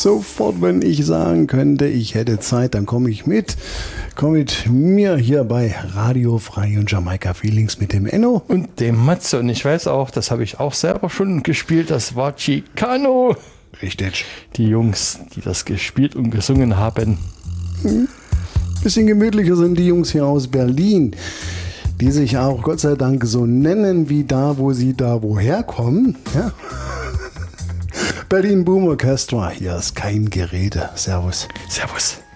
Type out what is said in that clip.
Sofort, wenn ich sagen könnte, ich hätte Zeit, dann komme ich mit. Komm mit mir hier bei Radio Frei und Jamaika Feelings mit dem Enno. Und dem Matze. Und ich weiß auch, das habe ich auch selber schon gespielt, das war Chicano. Richtig. Die Jungs, die das gespielt und gesungen haben. Bisschen gemütlicher sind die Jungs hier aus Berlin, die sich auch Gott sei Dank so nennen wie da, wo sie da woher kommen. Ja? Berlin Boom Orchestra, hier ist kein Gerede. Servus. Servus.